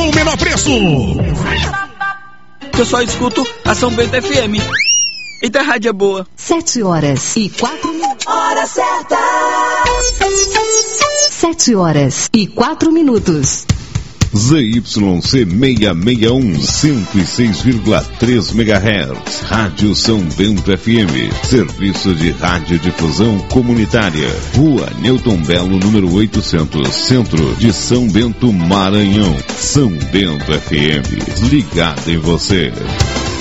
com o menor preço. Eu só escuto a São Bento FM. Eita, a rádio é boa. 7h04. Hora certa. 7h04. ZYC 661, 106,3 MHz. Rádio São Bento FM. Serviço de radiodifusão comunitária. Rua Newton Belo, número 800, Centro de São Bento, Maranhão. São Bento FM. Ligado em você.